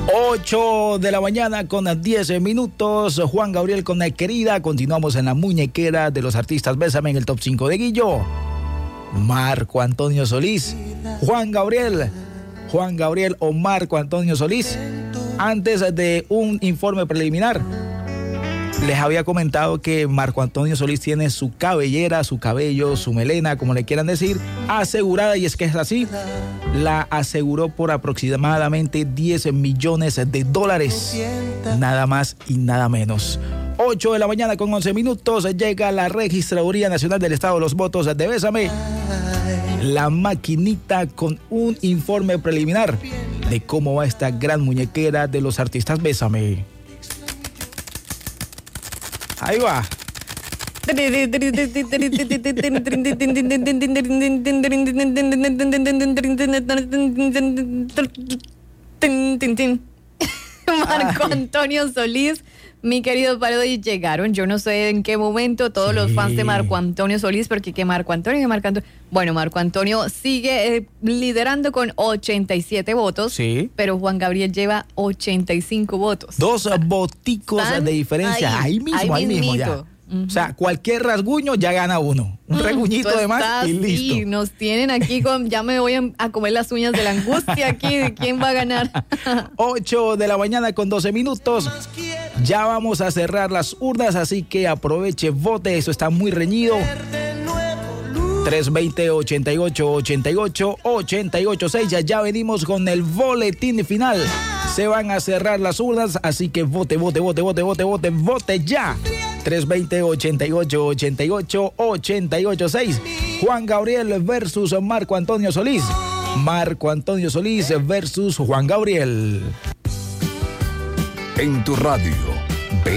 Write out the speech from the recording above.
8 de la mañana con 10 minutos. Juan Gabriel con Querida. Continuamos en la muñequera de los artistas Bésame en el top 5 de Guillo. Marco Antonio Solís, Juan Gabriel o Marco Antonio Solís. Antes de un informe preliminar, les había comentado que Marco Antonio Solís tiene su cabellera, su cabello, su melena, como le quieran decir, asegurada, y es que es así. La aseguró por aproximadamente $10 millones, nada más y nada menos. 8 de la mañana con 11 minutos, llega la Registraduría Nacional del Estado de los Votos de Bésame, la maquinita con un informe preliminar de cómo va esta gran muñequera de los artistas Bésame. Ahí va. Marco Antonio Solís, mi querido Parodi, llegaron. Yo no sé en qué momento todos los fans de Marco Antonio Solís, porque que Marco Antonio. Bueno, Marco Antonio sigue liderando con 87 votos, sí, pero Juan Gabriel lleva 85 votos. 2 voticos de diferencia. Ahí mismo ya. O sea, cualquier rasguño ya gana uno. Un rasguñito de más y listo. Sí, nos tienen aquí con... Ya me voy a comer las uñas de la angustia aquí de quién va a ganar. 8 de la mañana con 12 minutos. Ya vamos a cerrar las urnas, así que aproveche, vote. Eso está muy reñido. 320-88-88-88-6. Ya venimos con el boletín final. Se van a cerrar las urnas, así que vote ya. 320-88-88-88-6. Juan Gabriel versus Marco Antonio Solís. Marco Antonio Solís versus Juan Gabriel. En tu radio